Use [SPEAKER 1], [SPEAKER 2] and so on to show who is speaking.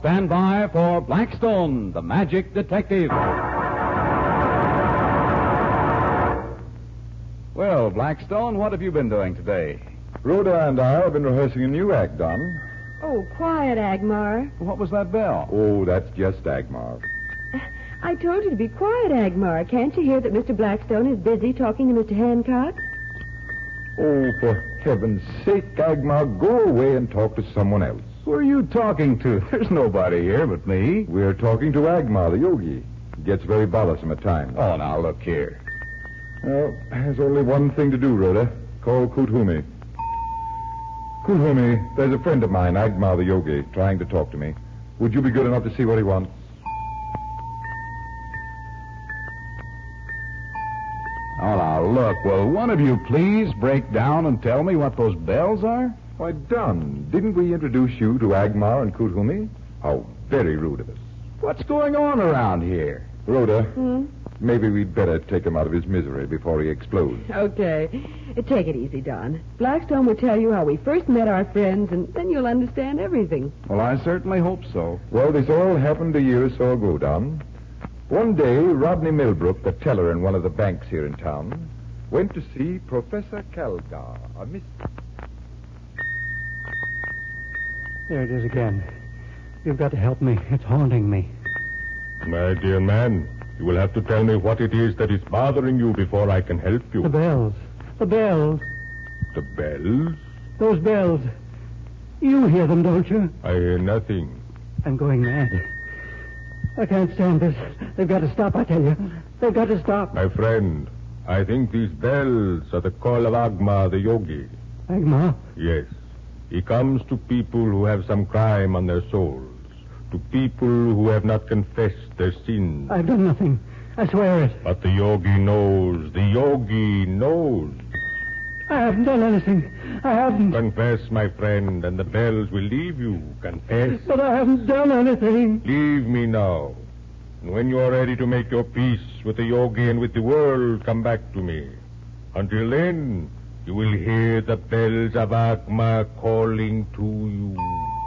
[SPEAKER 1] stand by for Blackstone, the Magic Detective. Well, Blackstone, what have you been doing today?
[SPEAKER 2] Rhoda and I have been rehearsing a new act, Don.
[SPEAKER 3] Oh, quiet, Agmar.
[SPEAKER 1] What was that bell?
[SPEAKER 2] Oh, that's just Agmar.
[SPEAKER 3] I told you to be quiet, Agmar. Can't you hear that Mr. Blackstone is busy talking to Mr. Hancock?
[SPEAKER 2] Oh, for heaven's sake, Agmar, go away and talk to someone else.
[SPEAKER 1] Who are you talking to? There's nobody here but me.
[SPEAKER 2] We're talking to Agmar, the yogi. He gets very bothersome at times.
[SPEAKER 1] Oh, now, look here.
[SPEAKER 2] Well, there's only one thing to do, Rhoda. Call Kuthumi. Kuthumi, there's a friend of mine, Agmar the yogi, trying to talk to me. Would you be good enough to see what he wants?
[SPEAKER 1] Oh, now, look, will one of you please break down and tell me what those bells are?
[SPEAKER 2] Why, Don, didn't we introduce you to Agmar and Kuthumi? How very rude of us.
[SPEAKER 1] What's going on around here?
[SPEAKER 2] Rhoda, maybe we'd better take him out of his misery before he explodes.
[SPEAKER 3] Okay. Take it easy, Don. Blackstone will tell you how we first met our friends, and then you'll understand everything.
[SPEAKER 1] Well, I certainly hope so.
[SPEAKER 2] Well, this all happened a year or so ago, Don. One day, Rodney Millbrook, the teller in one of the banks here in town, went to see Professor Calgar, a mystic.
[SPEAKER 4] There it is again. You've got to help me. It's haunting me.
[SPEAKER 5] My dear man, you will have to tell me what it is that is bothering you before I can help you.
[SPEAKER 4] The bells. The bells.
[SPEAKER 5] The bells?
[SPEAKER 4] Those bells. You hear them, don't you?
[SPEAKER 5] I hear nothing.
[SPEAKER 4] I'm going mad. I can't stand this. They've got to stop, I tell you. They've got to stop.
[SPEAKER 5] My friend, I think these bells are the call of Agmar the yogi.
[SPEAKER 4] Agmar?
[SPEAKER 5] Yes. He comes to people who have some crime on their souls. To people who have not confessed their sins.
[SPEAKER 4] I've done nothing. I swear it.
[SPEAKER 5] But the yogi knows. The yogi knows.
[SPEAKER 4] I haven't done anything. I haven't.
[SPEAKER 5] Confess, my friend, and the bells will leave you. Confess.
[SPEAKER 4] But I haven't done anything.
[SPEAKER 5] Leave me now. And when you are ready to make your peace with the yogi and with the world, come back to me. Until then, you will hear the bells of Agmar calling to you.